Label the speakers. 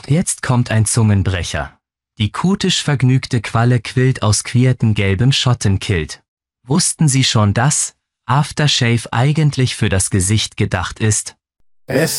Speaker 1: Jetzt kommt ein Zungenbrecher. Die kutisch vergnügte Qualle quillt aus quierten gelbem Schottenkilt. Wussten Sie schon, dass Aftershave eigentlich für das Gesicht gedacht ist?
Speaker 2: Es